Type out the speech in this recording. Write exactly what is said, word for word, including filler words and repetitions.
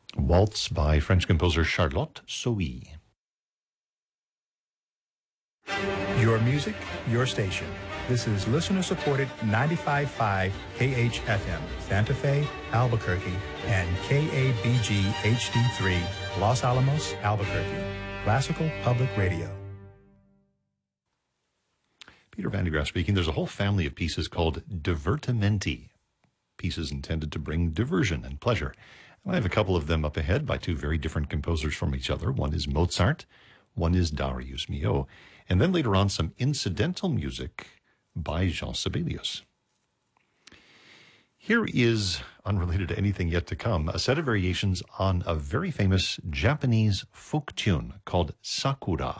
Waltz by French composer Charlotte Sohi. Your music, your station. This is listener-supported ninety-five point five K H F M, Santa Fe, Albuquerque, and K A B G H D three, Los Alamos, Albuquerque. Classical Public Radio. Peter Van de Graaff speaking. There's a whole family of pieces called divertimenti, pieces intended to bring diversion and pleasure. And I have a couple of them up ahead by two very different composers from each other. One is Mozart, one is Darius Milhaud. And then later on, some incidental music by Jean Sibelius. Here is, unrelated to anything yet to come, a set of variations on a very famous Japanese folk tune called Sakura.